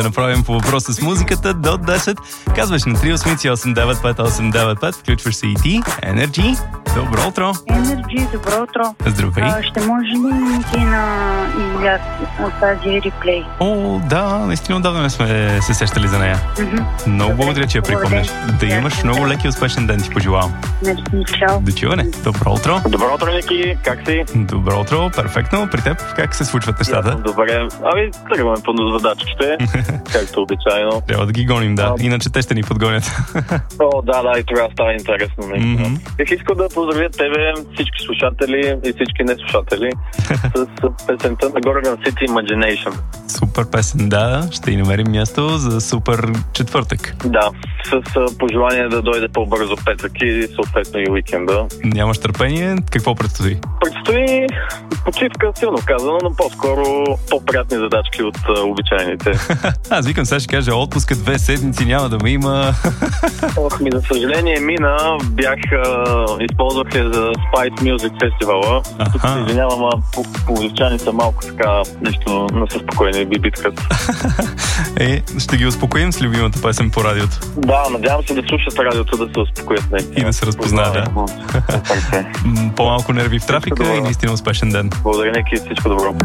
Да направим по въпроса с музиката до 10. Казваш на 388-958-955. Включваш се и ти. Energy. Добро утро. Energy, добро утро. Здравей. Ще може ли ти на Изляд от тази реплей? О, да, наистина отдавна не сме се сещали за нея. Много благодаря, че я припомнеш. Да имаш много леки и успешен ден, ти пожелавам. Мерси, чао. До чуване. Добро утро. Добро утро, Ники. Как си? Добро утро. Перфектно. При теб как се случват нещата? Добре. Тръгваме по задачките, както обичайно. Трябва да ги гоним, да. Иначе те ще ни подгонят. О, да, и тогава става интересно. Бих искал да поздравя тебе, всички слушатели и всички неслушатели с песента на Gorgon City Imagination. Супер песен, да. Ще й намерим място за супер четвъртък. Да, с пожелание да дойде по-бързо петък и съответно и уикенда. Нямаш търпение? Какво предстои? Предстои почивка, силно казано, но по-скоро по-приятни задачки от обичайните. Аз викам, сега ще кажа, отпуска 2 седмици няма да ме има. За съжаление мина, използвах я за Spice Music фестивала. Тук се извинявам, половичани са малко така нещо насъспокоени би биткат. Ще ги успокоим с любимата песен по радиото. Да, надявам се да слушат радиото, да се успокоят. И да се разпознаят, да. По-малко нерви в трафика и наистина успешен ден. Благодаря, Ники, всичко добро.